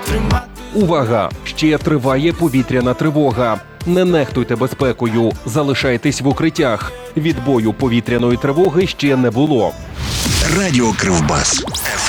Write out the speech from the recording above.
Увага! Ще триває повітряна тривога. Не нехтуйте безпекою, залишайтесь в укриттях. Відбою повітряної тривоги ще не було. Радіо Кривбас.